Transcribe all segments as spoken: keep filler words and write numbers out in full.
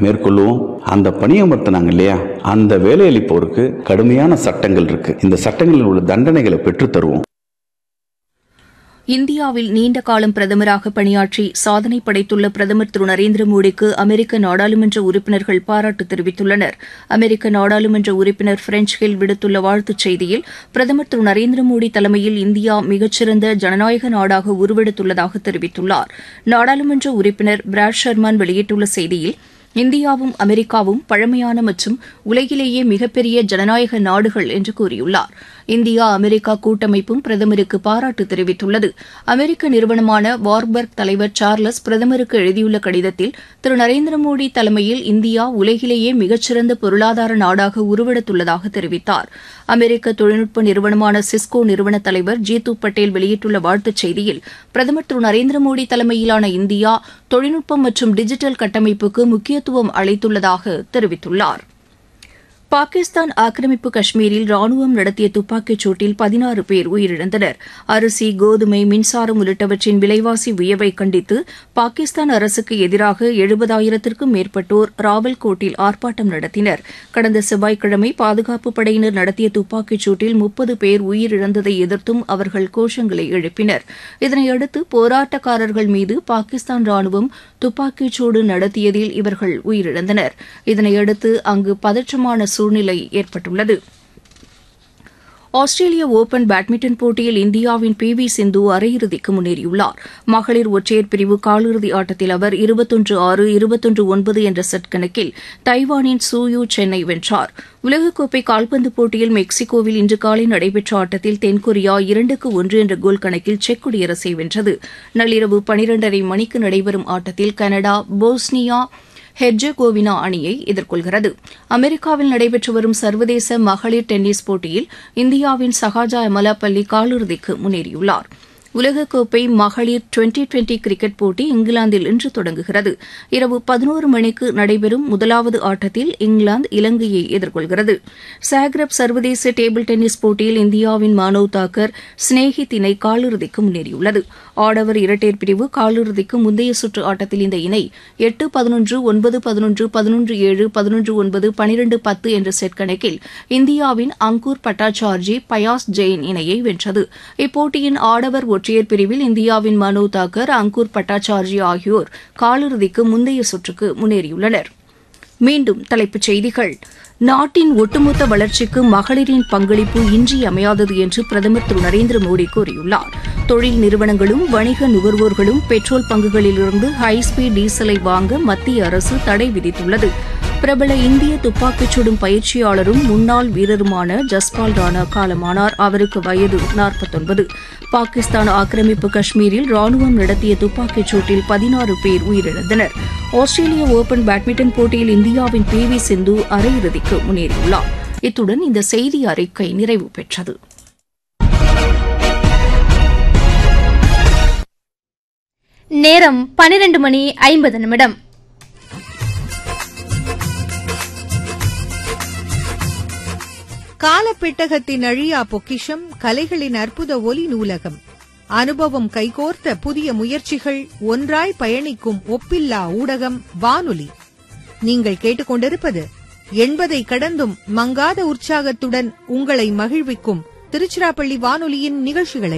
மேற்கொள்வோம். அந்த பணியமர்த்தினாங்க இல்லையா, அந்த வேலையளிப்போருக்கு கடுமையான சட்டங்கள் இருக்கு. இந்த சட்டங்களில் உள்ள தண்டனைகளை பெற்றுத் தருவோம். இந்தியாவில் நீண்ட காலம் பிரதமராக பணியாற்றி சாதனை படைத்துள்ள பிரதமர் திரு நரேந்திர மோடிக்கு அமெரிக்க நாடாளுமன்ற உறுப்பினர்கள் பாராட்டு தெரிவித்துள்ளனர். அமெரிக்க நாடாளுமன்ற உறுப்பினர் பிரெஞ்ச் ஹில் விடுத்துள்ள வாழ்த்துச் செய்தியில், பிரதமர் திரு நரேந்திர மோடி தலைமையில் இந்தியா மிகச்சிறந்த ஜனநாயக நாடாக உருவெடுத்துள்ளதாக தெரிவித்துள்ளார். நாடாளுமன்ற உறுப்பினர் பிராட் ஷர்மான் வெளியிட்டுள்ள செய்தியில், இந்தியாவும் அமெரிக்காவும் பழமையான மற்றும் உலகிலேயே மிகப்பெரிய ஜனநாயக நாடுகள் என்று கூறியுள்ளார். இந்தியா அமெரிக்கா கூட்டமைப்பும் பிரதமருக்கு பாராட்டு தெரிவித்துள்ளது. அமெரிக்க நிறுவனமான வார்பர்க் தலைவர் சார்லஸ் பிரதமருக்கு எழுதியுள்ள கடிதத்தில், திரு நரேந்திர மோடி தலைமையில் இந்தியா உலகிலேயே மிகச்சிறந்த பொருளாதார நாடாக உருவெடுத்துள்ளதாக தெரிவித்தார். அமெரிக்க தொழில்நுட்ப நிறுவனமான சிஸ்கோ நிறுவன தலைவர் ஜீது பட்டேல் வெளியிட்டுள்ள வாழ்த்துச் செய்தியில், பிரதமர் திரு நரேந்திர மோடி தலைமையிலான இந்தியா தொழில்நுட்பம் மற்றும் டிஜிட்டல் கட்டமைப்புக்கு முக்கியத்துவம் அளித்துள்ளதாக தெரிவித்துள்ளார். பாகிஸ்தான் ஆக்கிரமிப்பு காஷ்மீரில் ராணுவம் நடத்திய துப்பாக்கிச் சூட்டில் பதினாறு பேர் உயிரிழந்தனர். அரிசி, கோதுமை, மின்சாரம் உள்ளிட்டவற்றின் விலைவாசி உயர்வை கண்டித்து பாகிஸ்தான் அரசுக்கு எதிராக எழுபதாயிரத்திற்கும் மேற்பட்டோர் ராவல்கோட்டில் ஆர்ப்பாட்டம் நடத்தினர். கடந்த செவ்வாய்க்கிழமை பாதுகாப்பு படையினர் நடத்திய துப்பாக்கிச் சூட்டில் முப்பது பேர் உயிரிழந்ததை எதிர்த்தும் அவர்கள் கோஷங்களை எழுப்பினர். இதனையடுத்து போராட்டக்காரர்கள் மீது பாகிஸ்தான் ராணுவம் துப்பாக்கிச் சூடு நடத்தியதில் இவர்கள் உயிரிழந்தனர். இதனையடுத்து அங்கு பதற்றமான சூழ்நிலை ஏற்பட்டுள்ளது. ஆஸ்திரேலிய ஒபன் பேட்மிண்டன் போட்டியில் இந்தியாவின் பி வி சிந்து அரையிறுதிக்கு முன்னேறியுள்ளார். மகளிர் ஒற்றையர் பிரிவு காலிறுதி ஆட்டத்தில் அவர் இருபத்தொன்று ஆறு இருபத்தொன்று ஒன்பது என்ற செட் கணக்கில் தைவானின் சூயூ சென்னை வென்றார். உலகக்கோப்பை கால்பந்து போட்டியில் மெக்சிகோவில் இன்று காலை நடைபெற்ற ஆட்டத்தில் தென்கொரியா இரண்டுக்கு ஒன்று என்ற கோல் கணக்கில் செக் குடியரசை வென்றது. நள்ளிரவு பனிரெண்டரை மணிக்கு நடைபெறும் ஆட்டத்தில் கனடா போஸ்னியா ஹெர்ஜெகோவினா அணியை எதிர்கொள்கிறது. அமெரிக்காவில் நடைபெற்று வரும் சர்வதேச மகளிர் டென்னிஸ் போட்டியில் இந்தியாவின் சஹாஜா எமலாபல்லி காலிறுதிக்கு முன்னேறியுள்ளார். உலகக்கோப்பை மகளிர் டுவெண்டி டுவெண்டி கிரிக்கெட் போட்டி இங்கிலாந்தில் இன்று தொடங்குகிறது. இரவு பதினோரு மணிக்கு நடைபெறும் முதலாவது ஆட்டத்தில் இங்கிலாந்து இலங்கையை எதிர்கொள்கிறது. சாக்ரப் சர்வதேச டேபிள் டென்னிஸ் போட்டியில் இந்தியாவின் மானவ் தாக்கர் ஸ்னேஹித் இணை காலிறுதிக்கு முன்னேறியுள்ளது. ஆடவர் இரட்டையர் பிரிவு காலிறுதிக்கு முந்தைய சுற்று ஆட்டத்தில் இந்த இணை எட்டு பதினொன்று ஒன்பது பதினொன்று பதினொன்று ஏழு பதினொன்று ஒன்பது பனிரெண்டு பத்து என்ற செட் கணக்கில் இந்தியாவின் அங்கூர் பட்டாச்சார்ஜி பயாஸ் ஜெயின் இணையை வென்றது. இப்போட்டியின் ஆடவர் ஒற்றையர் பிரிவில் இந்தியாவின் மனு தாக்கர், அங்கூர் பட்டாச்சார்ஜி ஆகியோர் காலிறுதிக்கு முந்தைய சுற்றுக்கு முன்னேறியுள்ளனர். மீண்டும் தலைப்புச் செய்திகள். நாட்டின் ஒட்டுமொத்த வளர்ச்சிக்கு மகளிரின் பங்களிப்பு இன்றியமையாதது என்று பிரதமர் திரு நரேந்திர மோடி கூறியுள்ளார். தொழில் நிறுவனங்களும் வணிக நுகர்வோர்களும் பெட்ரோல் பங்குகளிலிருந்து ஹைஸ்பீட் டீசலை வாங்க மத்திய அரசு தடை விதித்துள்ளது. பிரபல இந்திய துப்பாக்கிச் சுடும் பயிற்சியாளரும் முன்னாள் வீரருமான ஜஸ்பால் ராணா காலமானார். அவருக்கு வயது நாற்பத்தொன்பது. பாகிஸ்தான் ஆக்கிரமிப்பு காஷ்மீரில் ராணுவம் நடத்திய துப்பாக்கிச் சூட்டில் பதினாறு பேர் உயிரிழந்தனர். ஆஸ்திரேலிய ஒபன் பேட்மிண்டன் போட்டியில் இந்தியாவின் பி வி சிந்து அரையிறுதிக்கு முன்னேறியுள்ளார். இத்துடன் இந்த செய்தி அறிக்கை நிறைவு பெற்றது. நேரம் பனிரெண்டு மணி ஐம்பது நிமிடம். காலப்பெட்டகத்தின் அழியா பொக்கிஷம், கலைகளின் அற்புத ஒலி நூலகம், அனுபவம் கைகோர்த்த புதிய முயற்சிகள், ஒன்றாய் பயணிக்கும் ஒப்பில்லா ஊடகம் வானொலி. நீங்கள் கேட்டுக்கொண்டிருப்பது எண்பதை கடந்தும் மங்காத உற்சாகத்துடன் உங்களை மகிழ்விக்கும் திருச்சிராப்பள்ளி வானொலியின் நிகழ்ச்சிகளை.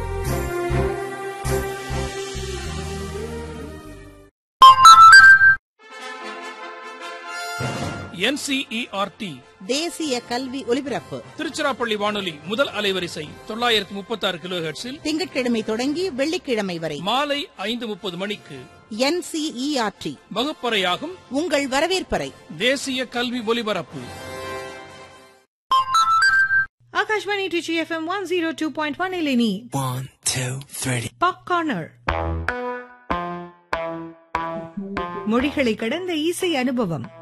N C E R D தேசிய கல்வி ஒலிபரப்பு திருச்சிராப்பள்ளி வானொலி முதல் அலைவரிசை தொள்ளாயிரத்தி முப்பத்தி ஆறு கிலோ ஹெர்ட்ஸில் திங்கட்கிழமை தொடங்கி வெள்ளிக்கிழமை வரை மாலை ஐந்து முப்பது மணிக்கு N C E R D வகுப்பறையாகும் உங்கள் வரவேற்பறை. தேசிய கல்வி ஒலிபரப்பு. Akashvani Trichy FM one zero two point one இலினி One, two, three. Pop corner. மொழிகளை கடந்த இசை அனுபவம்.